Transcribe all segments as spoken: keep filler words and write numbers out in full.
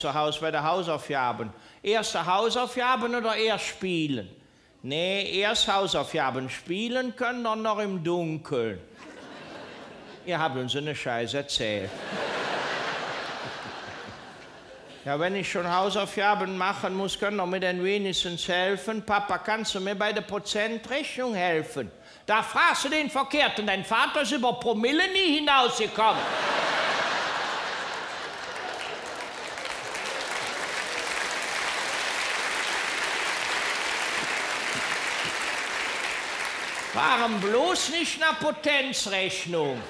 zu Hause bei der Hausaufgaben. Erste Hausaufgaben oder erst spielen? Nee, erst Hausaufgaben. Spielen können wir noch im Dunkeln. Ihr habt uns eine Scheiße erzählt. Ja, wenn ich schon Hausaufgaben machen muss, können wir mir denn wenigstens helfen. Papa, kannst du mir bei der Prozentrechnung helfen? Da fragst du den Verkehrten, dein Vater ist über Promille nie hinausgekommen. Waren bloß nicht nach Potenzrechnung.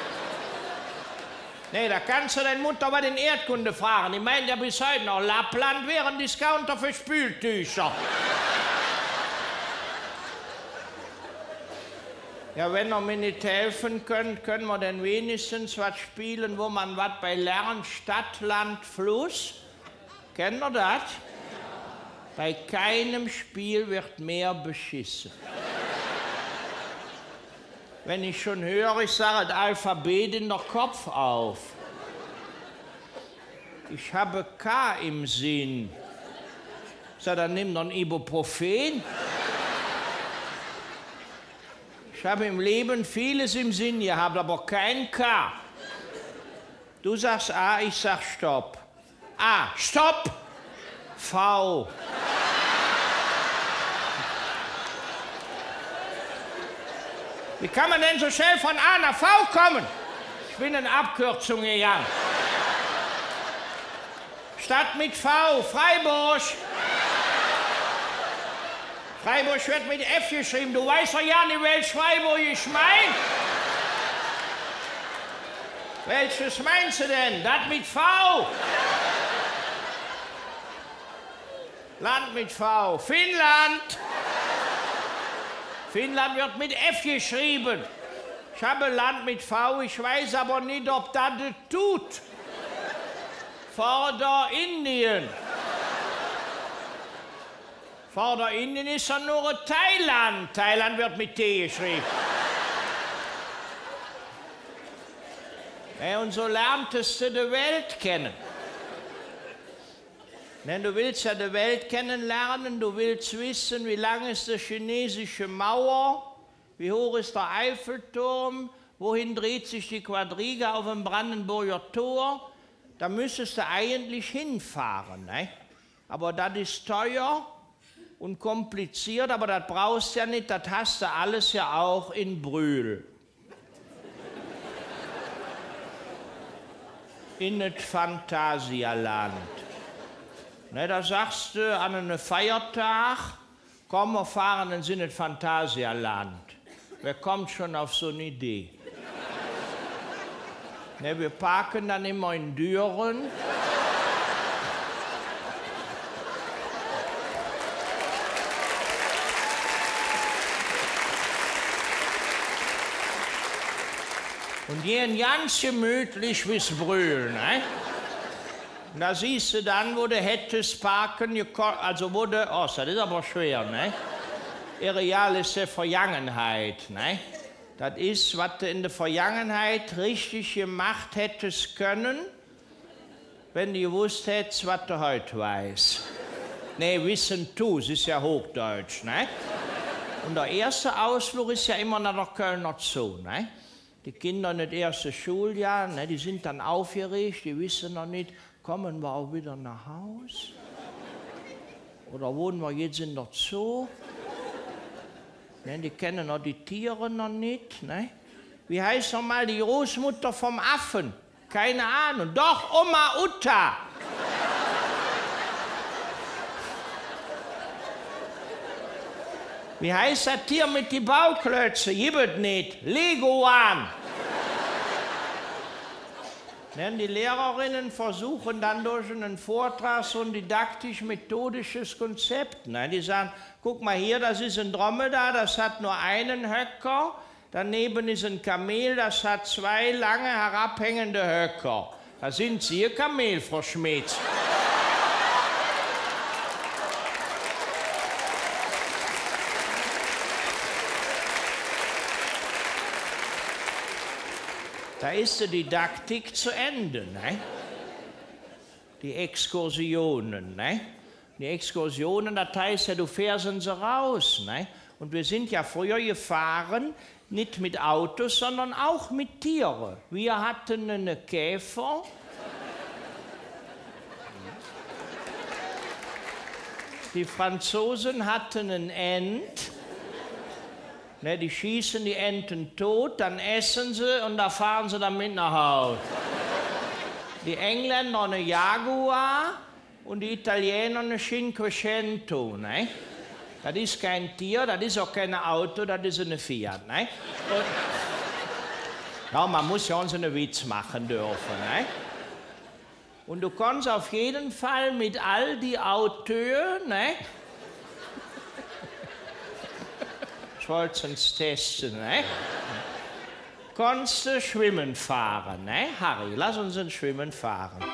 Nee, da kannst du deine Mutter bei den Erdkunde fragen. Die meinen ja bis heute noch, Lappland wäre ein Discounter für Spültücher. Ja, wenn ihr mir nicht helfen könnt, können wir denn wenigstens was spielen, wo man was bei lernt, Stadt, Land, Fluss. Kennt ihr das? Bei keinem Spiel wird mehr beschissen. Wenn ich schon höre, ich sage das Alphabet in der Kopf auf. Ich habe K im Sinn. Ich sage, dann nimm doch ein Ibuprofen. Ich habe im Leben vieles im Sinn gehabt, aber kein K. Du sagst A, ich sag Stopp. A, Stopp. V. Wie kann man denn so schnell von A nach V kommen? Ich bin in Abkürzung gegangen. Stadt mit V, Freiburg. Freiburg wird mit F geschrieben. Du weißt doch ja nicht, welches Freiburg ich meine. Welches meinst du denn? Das mit V. Land mit V. Finnland. Finnland wird mit F geschrieben. Ich habe Land mit V, ich weiß aber nicht, ob das das tut. Vorderindien. Vorderindien ist ja nur Thailand. Thailand wird mit T geschrieben. Ja, und so lerntest du die Welt kennen. Denn du willst ja die Welt kennenlernen, du willst wissen, wie lang ist die chinesische Mauer, wie hoch ist der Eiffelturm, wohin dreht sich die Quadriga auf dem Brandenburger Tor. Da müsstest du eigentlich hinfahren. Ne? Aber das ist teuer und kompliziert, aber das brauchst du ja nicht, das hast du alles ja auch in Brühl. In das Phantasialand. Ne, da sagst du an einem Feiertag, komm, wir fahren ins in das Phantasialand. Wer kommt schon auf so eine Idee? Ne, wir parken dann immer in Düren. Und gehen ganz gemütlich bis Brühl. Ne? Und da siehst du dann, wo du hättest parken, also wo du, oh, das ist aber schwer, ne? Real ist die Vergangenheit, ne? Das ist, was du in der Vergangenheit richtig gemacht hättest können, wenn du gewusst hättest, was du heute weißt. Ne, wissen tu, es ist ja Hochdeutsch, ne? Und der erste Ausflug ist ja immer nach der Kölner Zoo, ne? Die Kinder in das erste Schuljahr, ne, die sind dann aufgeregt, die wissen noch nicht, kommen wir auch wieder nach Haus? Oder wohnen wir jetzt in der Zoo? Ne, die kennen noch die Tiere noch nicht. Ne? Wie heißt noch mal die Großmutter vom Affen? Keine Ahnung. Doch, Oma Utta. Wie heißt das Tier mit den Bauklötzen? Gibt nicht. Leguan. Die Lehrerinnen versuchen dann durch einen Vortrag so ein didaktisch-methodisches Konzept. Die sagen, guck mal hier, das ist ein Dromedar, das hat nur einen Höcker. Daneben ist ein Kamel, das hat zwei lange herabhängende Höcker. Da sind Sie, Ihr Kamel, Frau Schmitz. Da ist die Didaktik zu Ende. Ne? die Exkursionen, ne? Die Exkursionen, das heißt ja, du fährst sie raus, ne? Und wir sind ja früher gefahren, nicht mit Autos, sondern auch mit Tieren. Wir hatten einen Käfer. Die Franzosen hatten einen Ent. Ne, die schießen die Enten tot, dann essen sie und da fahren sie damit nach Hause. Die Engländer eine Jaguar und die Italiener eine Cinquecento. Ne? Das ist kein Tier, das ist auch kein Auto, das ist eine Fiat. Ne? Und ja, man muss ja uns einen Witz machen dürfen. Ne? Und du kannst auf jeden Fall mit all die Auteurs, ne? Ich wollte es testen, ne? Kannst du schwimmen fahren, ne? Harry, lass uns ein Schwimmen fahren.